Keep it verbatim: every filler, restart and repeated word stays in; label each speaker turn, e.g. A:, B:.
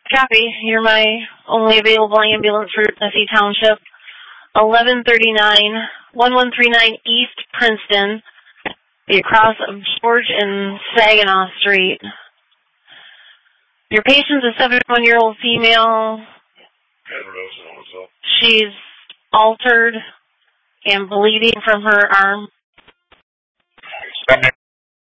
A: Copy. You're my only available ambulance for Tennessee Township. eleven thirty-nine, eleven thirty-nine East Princeton. Be across of George and Saginaw Street. Your patient's a seventy-one-year-old female. She's altered and bleeding from her arm.